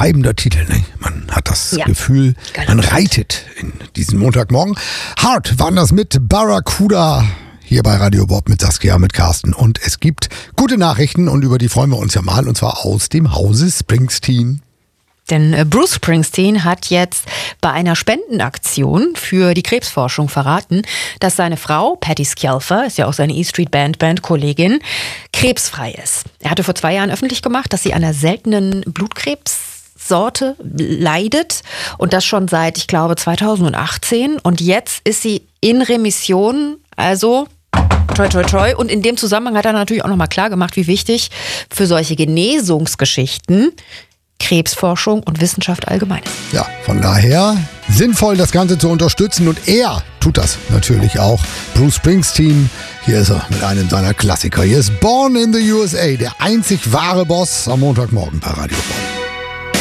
treibender Titel. Ne? Man hat das Gefühl, man reitet in diesen Montagmorgen. Hart waren das mit Barracuda hier bei Radio Bob mit Saskia, mit Carsten. Und es gibt gute Nachrichten und über die freuen wir uns ja mal. Und zwar aus dem Hause Springsteen. Denn Bruce Springsteen hat jetzt bei einer Spendenaktion für die Krebsforschung verraten, dass seine Frau, Patti Scialfa, ist ja auch seine E-Street-Band-Kollegin, krebsfrei ist. Er hatte vor 2 Jahren öffentlich gemacht, dass sie an einer seltenen Blutkrebssorte leidet und das schon seit, ich glaube, 2018. Und jetzt ist sie in Remission, also toi, toi, toi. Und in dem Zusammenhang hat er natürlich auch nochmal klar gemacht, wie wichtig für solche Genesungsgeschichten Krebsforschung und Wissenschaft allgemein ist. Ja, von daher sinnvoll, das Ganze zu unterstützen. Und er tut das natürlich auch. Bruce Springsteen, hier ist er mit einem seiner Klassiker. Hier ist Born in the USA, der einzig wahre Boss am Montagmorgen bei Radio Bob.